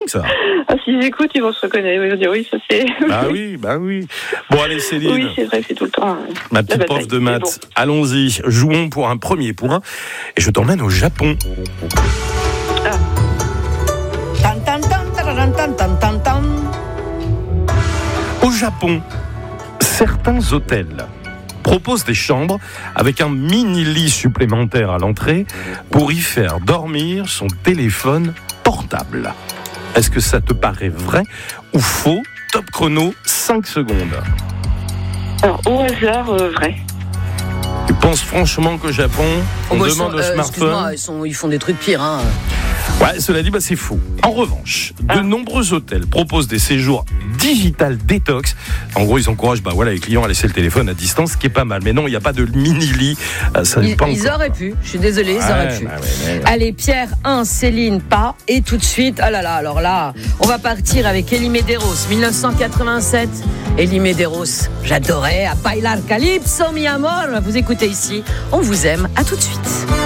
ça. Ah, s'ils écoutent, ils vont se reconnaître. Ils vont dire oui, ça c'est. Bah oui. Bon, allez, Céline. Oui, c'est vrai, c'est tout le temps. Ma petite prof de maths. Bon. Allons-y, jouons pour un premier point. Et je t'emmène au Japon. Ah. Au Japon, certains hôtels proposent des chambres avec un mini-lit supplémentaire à l'entrée pour y faire dormir son téléphone portable. Est-ce que ça te paraît vrai ou faux? Top chrono, 5 secondes. Alors, au hasard, vrai. Tu penses franchement qu'au Japon, on demande au smartphone? Ils font des trucs pires, hein. Ouais, cela dit, c'est faux. En revanche, de nombreux hôtels proposent des séjours digital détox. En gros, ils encouragent les clients à laisser le téléphone à distance, ce qui est pas mal. Mais non, il n'y a pas de mini-lit. Ils auraient pu. Je suis désolée, ils auraient pu. Allez, Pierre 1, Céline pas. Et tout de suite, alors là, on va partir avec Elie Medeiros, 1987. Elie Medeiros, j'adorais. A bailar calypso, mi amor. Vous écoutez ici, on vous aime. À tout de suite.